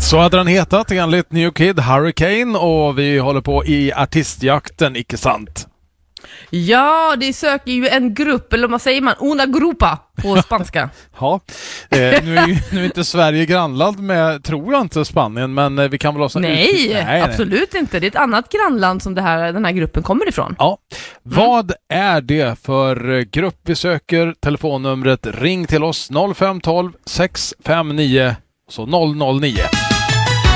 Så hade den hetat enligt New Kid Hurricane och vi håller på i artistjakten, icke sant? Ja, de söker ju en grupp, eller vad säger man? Una grupa på spanska. Ja, nu är inte Sverige grannland med, tror jag inte, Spanien, men vi kan väl ha Nej, absolut inte. Det är ett annat grannland som den här gruppen kommer ifrån. Ja. Vad är det för grupp vi söker? Telefonnumret ring till oss 0512 659 så 009.